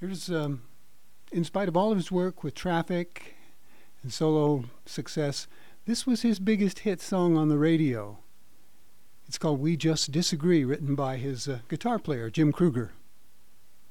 Here's, in spite of all of his work with Traffic and solo success, this was his biggest hit song on the radio. It's called We Just Disagree, written by his guitar player, Jim Kruger.